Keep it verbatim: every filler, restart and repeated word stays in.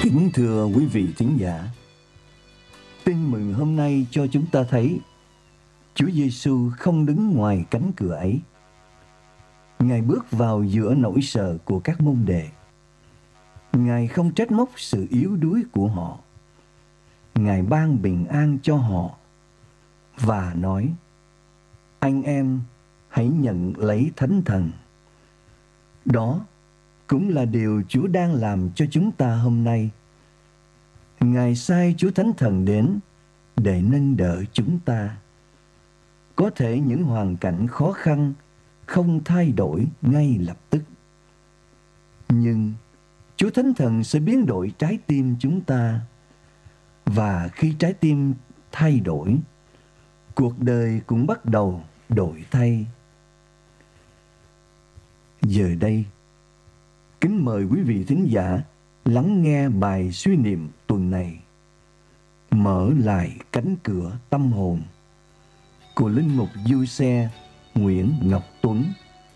Kính thưa quý vị thính giả, tin mừng hôm nay cho chúng ta thấy Chúa Giêsu không đứng ngoài cánh cửa ấy. Ngài bước vào giữa nỗi sợ của các môn đệ. Ngài không trách móc sự yếu đuối của họ. Ngài ban bình an cho họ và nói: anh em hãy nhận lấy Thánh Thần. Đó cũng là điều Chúa đang làm cho chúng ta hôm nay. Ngài sai Chúa Thánh Thần đến để nâng đỡ chúng ta. Có thể những hoàn cảnh khó khăn không thay đổi ngay lập tức, nhưng Chúa Thánh Thần sẽ biến đổi trái tim chúng ta. Và khi trái tim thay đổi, cuộc đời cũng bắt đầu đổi thay. Giờ đây, kính mời quý vị thính giả lắng nghe bài suy niệm tuần này: Mở lại cánh cửa tâm hồn của linh mục Du Xe Nguyễn Ngọc Tuấn.